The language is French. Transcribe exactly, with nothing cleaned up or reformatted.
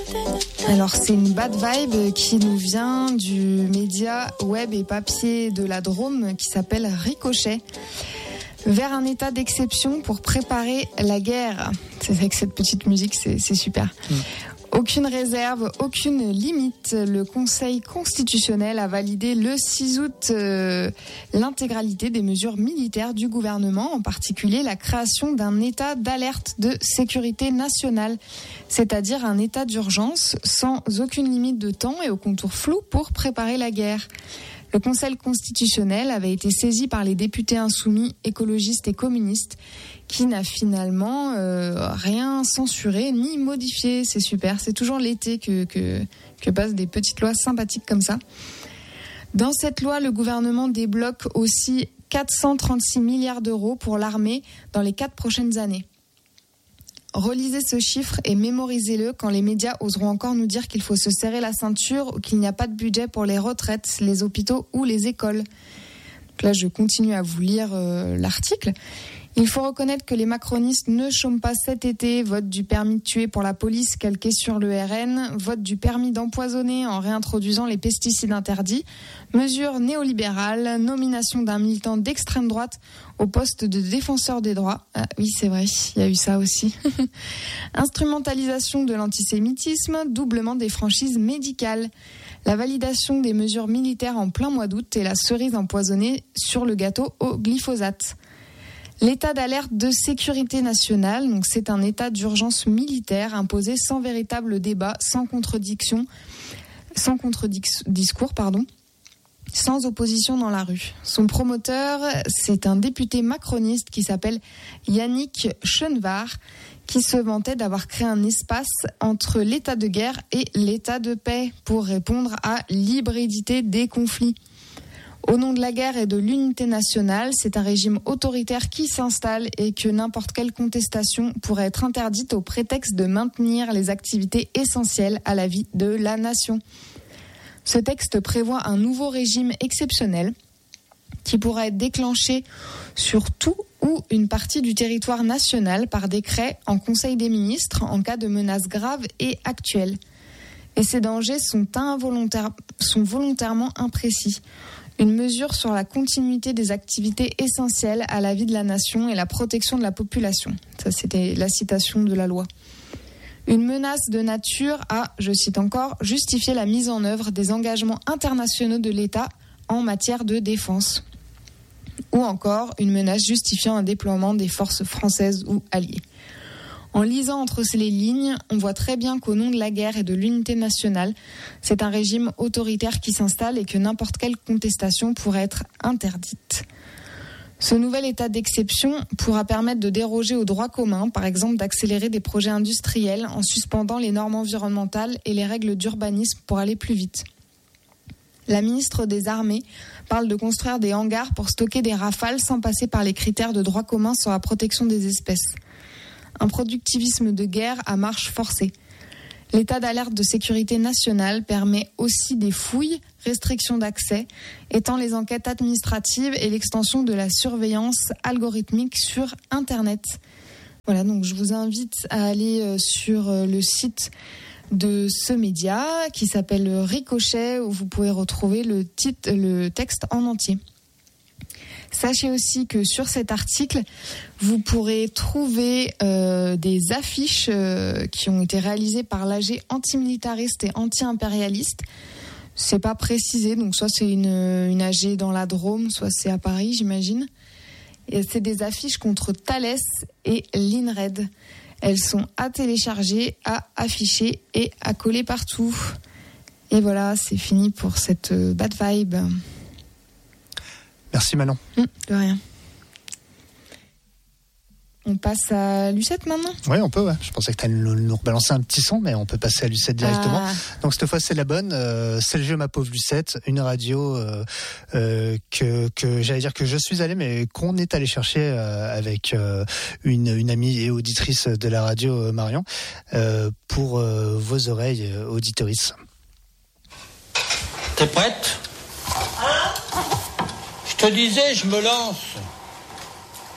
Alors c'est une bad vibe qui nous vient du média web et papier de la Drôme qui s'appelle Ricochet. Vers un état d'exception pour préparer la guerre. C'est vrai que cette petite musique, c'est, c'est super. Mmh. Aucune réserve, aucune limite. Le Conseil constitutionnel a validé le six août euh, l'intégralité des mesures militaires du gouvernement, en particulier la création d'un état d'alerte de sécurité nationale, c'est-à-dire un état d'urgence sans aucune limite de temps et au contour flou pour préparer la guerre. Le Conseil constitutionnel avait été saisi par les députés insoumis, écologistes et communistes, qui n'a finalement euh, rien censuré ni modifié. C'est super, c'est toujours l'été que, que, que passent des petites lois sympathiques comme ça. Dans cette loi, le gouvernement débloque aussi quatre cent trente-six milliards d'euros pour l'armée dans les quatre prochaines années. Relisez ce chiffre et mémorisez-le quand les médias oseront encore nous dire qu'il faut se serrer la ceinture ou qu'il n'y a pas de budget pour les retraites, les hôpitaux ou les écoles. Donc là, je continue à vous lire euh, l'article. Il faut reconnaître que les macronistes ne chôment pas cet été. Vote du permis de tuer pour la police calqué sur le R N. Vote du permis d'empoisonner en réintroduisant les pesticides interdits. Mesures néolibérales. Nomination d'un militant d'extrême droite au poste de défenseur des droits. Ah oui, c'est vrai, il y a eu ça aussi. Instrumentalisation de l'antisémitisme. Doublement des franchises médicales. La validation des mesures militaires en plein mois d'août et la cerise empoisonnée sur le gâteau au glyphosate. L'état d'alerte de sécurité nationale, donc c'est un état d'urgence militaire imposé sans véritable débat, sans contradiction, sans contre-discours, pardon, sans opposition dans la rue. Son promoteur, c'est un député macroniste qui s'appelle Yannick Chenvar, qui se vantait d'avoir créé un espace entre l'état de guerre et l'état de paix pour répondre à l'hybridité des conflits. Au nom de la guerre et de l'unité nationale, c'est un régime autoritaire qui s'installe et que n'importe quelle contestation pourrait être interdite au prétexte de maintenir les activités essentielles à la vie de la nation. Ce texte prévoit un nouveau régime exceptionnel qui pourra être déclenché sur tout ou une partie du territoire national par décret en Conseil des ministres en cas de menaces graves et actuelles. Et ces dangers sont, involontaires, sont volontairement imprécis. Une mesure sur la continuité des activités essentielles à la vie de la nation et la protection de la population. Ça, c'était la citation de la loi. Une menace de nature à, je cite encore, justifier la mise en œuvre des engagements internationaux de l'État en matière de défense. Ou encore, une menace justifiant un déploiement des forces françaises ou alliées. En lisant entre les lignes, on voit très bien qu'au nom de la guerre et de l'unité nationale, c'est un régime autoritaire qui s'installe et que n'importe quelle contestation pourrait être interdite. Ce nouvel état d'exception pourra permettre de déroger au droit commun, par exemple d'accélérer des projets industriels en suspendant les normes environnementales et les règles d'urbanisme pour aller plus vite. La ministre des Armées parle de construire des hangars pour stocker des rafales sans passer par les critères de droit commun sur la protection des espèces. Un productivisme de guerre à marche forcée. L'état d'alerte de sécurité nationale permet aussi des fouilles, restrictions d'accès, étend les enquêtes administratives et l'extension de la surveillance algorithmique sur Internet. Voilà, donc je vous invite à aller sur le site de ce média qui s'appelle Ricochet, où vous pouvez retrouver le titre, le texte en entier. Sachez aussi que sur cet article, vous pourrez trouver euh, des affiches euh, qui ont été réalisées par l'A G antimilitariste et anti-impérialiste. C'est pas précisé, donc soit c'est une, une A G dans la Drôme, soit c'est à Paris, j'imagine. Et c'est des affiches contre Thales et l'INRED. Elles sont à télécharger, à afficher et à coller partout. Et voilà, c'est fini pour cette bad vibe. Merci Manon. Mmh, de rien. On passe à Lucette maintenant ? Oui, on peut, ouais. Je pensais que tu allais nous, nous rebalancer un petit son, mais on peut passer à Lucette directement. Ah. Donc cette fois, c'est la bonne. Euh, c'est le jeu, ma pauvre Lucette, une radio euh, euh, que, que j'allais dire que je suis allé, mais qu'on est allé chercher euh, avec euh, une, une amie et auditrice de la radio, euh, Marion, euh, pour euh, vos oreilles euh, auditrices. T'es prête ? Je te disais, je me lance. Quoi ?